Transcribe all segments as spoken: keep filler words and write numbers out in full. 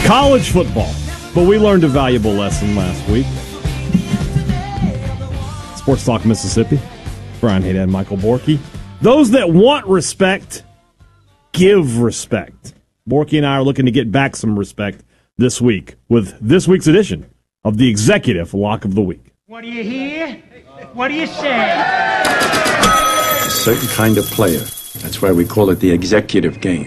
College football. But we learned a valuable lesson last week. Sports Talk Mississippi. Brian Haydad, Michael Borky. Those that want respect, give respect. Borky and I are looking to get back some respect this week with this week's edition of the Executive Lock of the Week. What do you hear? What do you say? A certain kind of player. That's why we call it the executive game.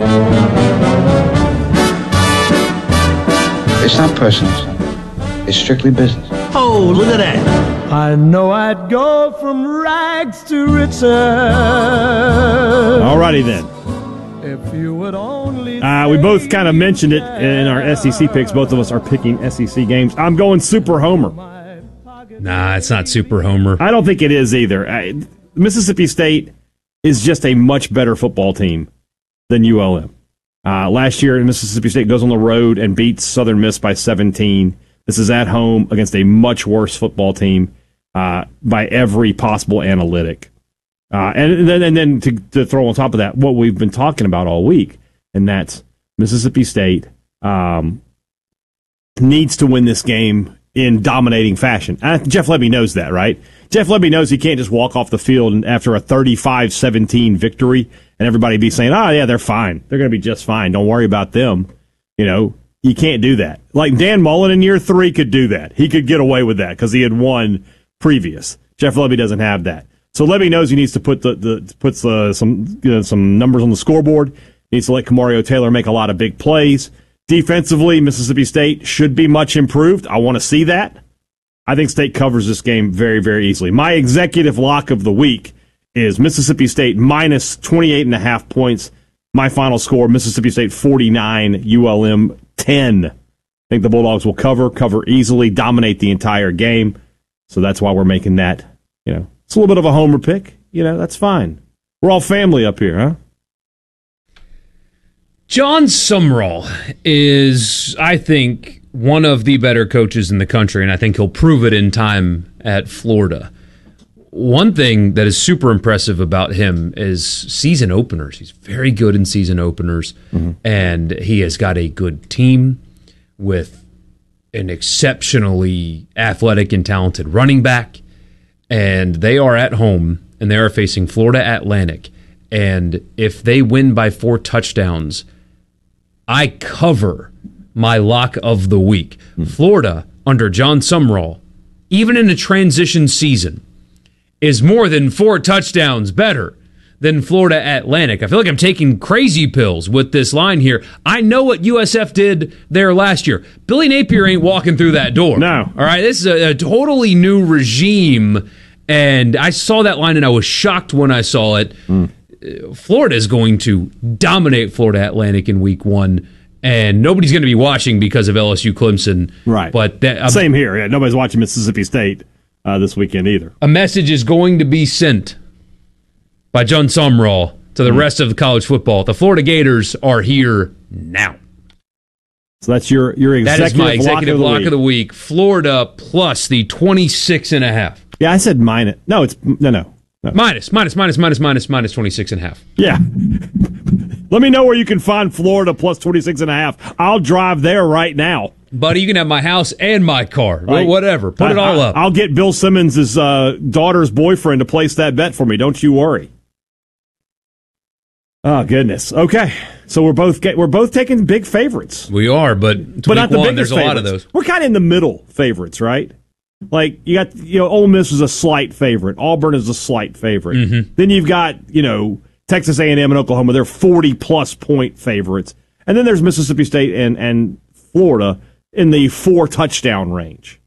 It's not personal, son. It's strictly business. Oh, look at that. I know I'd go from rags to riches. Alrighty then. If you would only uh, we both kind of mentioned it in our S E C picks. Both of us are picking S E C games. I'm going Super Homer. Nah, it's not Super Homer. I don't think it is either. I, Mississippi State is just a much better football team than U L M. Uh, last year, Mississippi State goes on the road and beats Southern Miss by seventeen. This is at home against a much worse football team uh, by every possible analytic. Uh, and then, and then to, to throw on top of that, what we've been talking about all week, and that's Mississippi State um, needs to win this game in dominating fashion. Uh, Jeff Lebby knows that, right? Jeff Lebby knows he can't just walk off the field after a thirty-five seventeen victory and everybody be saying, oh, yeah, they're fine. They're going to be just fine. Don't worry about them. You know, you can't do that. Like Dan Mullen in year three could do that. He could get away with that because he had won previous. Jeff Lebby doesn't have that. So Lebby knows he needs to put the, the puts the, some you know, some numbers on the scoreboard. He needs to let Kamario Taylor make a lot of big plays. Defensively, Mississippi State should be much improved. I want to see that. I think State covers this game very, very easily. My executive lock of the week is Mississippi State minus twenty-eight and a half points. My final score, Mississippi State forty-nine, U L M ten. I think the Bulldogs will cover, cover easily, dominate the entire game. So that's why we're making that, you know, it's a little bit of a homer pick. You know, that's fine. We're all family up here, huh? John Sumrall is, I think, one of the better coaches in the country, and I think he'll prove it in time at Florida. One thing that is super impressive about him is season openers. He's very good in season openers, mm-hmm. and he has got a good team with an exceptionally athletic and talented running back, and they are at home, and they are facing Florida Atlantic, and if they win by four touchdowns, I cover my lock of the week. Mm-hmm. Florida, under John Sumrall, even in a transition season, is more than four touchdowns better than Florida Atlantic. I feel like I'm taking crazy pills with this line here. I know what U S F did there last year. Billy Napier ain't walking through that door. No. All right, this is a, a totally new regime, and I saw that line, and I was shocked when I saw it. Mm. Florida is going to dominate Florida Atlantic in week one, and nobody's going to be watching because of L S U Clemson. Right. But that, um, Same here. Yeah, nobody's watching Mississippi State uh, this weekend either. A message is going to be sent by John Sumrall to the mm. rest of the college football. The Florida Gators are here now. So that's your, your executive, that is my executive lock, of the, lock of the week. Florida plus the twenty-six and a half. Yeah, I said minus. No, it's no, no. no. Minus, minus, minus, minus, minus, minus twenty-six and a half. Yeah. Let me know where you can find Florida plus twenty-six and a half. I'll drive there right now. Buddy, you can have my house and my car. Right. Whatever. Put I, it all I, up. I'll get Bill Simmons' uh, daughter's boyfriend to place that bet for me. Don't you worry. Oh, goodness. Okay. So we're both get, we're both taking big favorites. We are, but, but not the one, biggest there's a favorites. lot of those. We're kind of in the middle favorites, right? Like, you got, you know, Ole Miss is a slight favorite. Auburn is a slight favorite. Mm-hmm. Then you've got, you know, Texas A and M and Oklahoma. They're forty-plus point favorites. And then there's Mississippi State and, and Florida in the four-touchdown range.